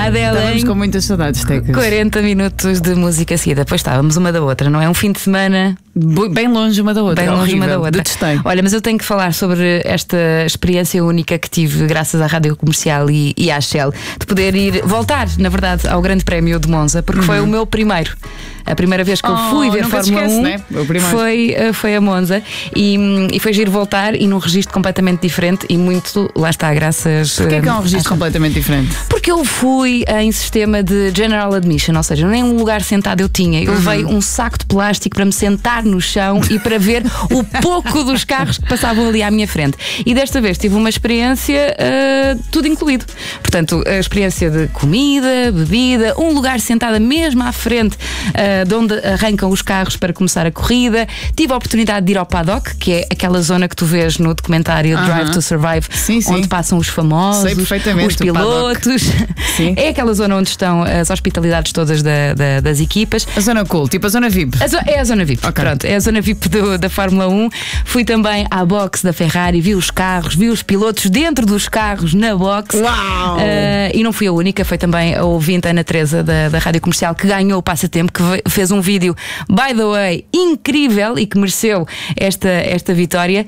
A Adele Estávamos com muitas saudades, Tecas. 40 minutos de música seguida. Depois estávamos uma da outra, não é? Um fim de semana bem longe uma da outra. bem longe uma da outra. Detestei. Olha, mas eu tenho que falar sobre esta experiência única que tive graças à Rádio Comercial e à Shell, de poder voltar, na verdade, ao Grande Prémio de Monza, porque foi o meu primeiro. A primeira vez que eu fui ver Fórmula 1 né? foi a Monza e foi giro voltar e num registro completamente diferente e muito, lá está, graças. Porquê que é um registro completamente diferente? Porque eu fui em sistema de General Admission, ou seja, nem um lugar sentado eu tinha. Eu levei um saco de plástico para me sentar no chão e para ver o pouco dos carros que passavam ali à minha frente. E desta vez tive uma experiência tudo incluído. Portanto, a experiência de comida, bebida, um lugar sentado mesmo à frente de onde arrancam os carros para começar a corrida. Tive a oportunidade de ir ao paddock, que é aquela zona que tu vês no documentário Drive to Survive, onde passam os famosos, os pilotos. É aquela zona onde estão as hospitalidades todas das equipas. A zona cool, tipo a zona VIP. É a zona VIP, pronto, é a zona VIP da Fórmula 1. Fui também à box da Ferrari, vi os carros, vi os pilotos dentro dos carros na box. Uau! E não fui a única, foi também a ouvinte Ana Teresa da Rádio Comercial que ganhou o passatempo, que fez um vídeo, by the way, incrível e que mereceu esta vitória.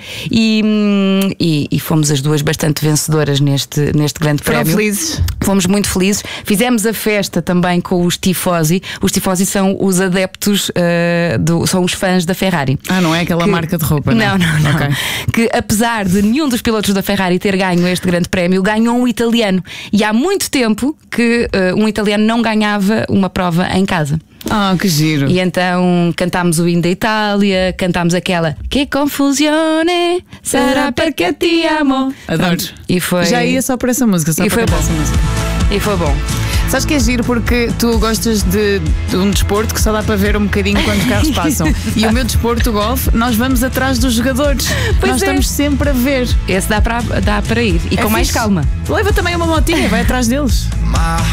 E fomos as duas bastante vencedoras neste grande prémio. Foram felizes. Fomos muito felizes. Fizemos a festa também com os tifosi. Os tifosi são os adeptos, são os fãs da Ferrari. Não é aquela marca de roupa, não. Okay. Que apesar de nenhum dos pilotos da Ferrari ter ganho este grande prémio, ganhou um italiano. E há muito tempo que um italiano não ganhava uma prova em casa. Que giro. E então cantámos o hino da Itália, cantámos aquela Que confusione, sarà perché ti amo. Adoro. E foi... Já ia só por essa música. E foi bom. E foi bom. Sabes que é giro porque tu gostas de um desporto que só dá para ver um bocadinho quando os carros passam. E o meu desporto, o golfe, nós vamos atrás dos jogadores. Nós estamos sempre a ver. Esse dá para ir. E com mais calma. Leva também uma motinha, vai atrás deles.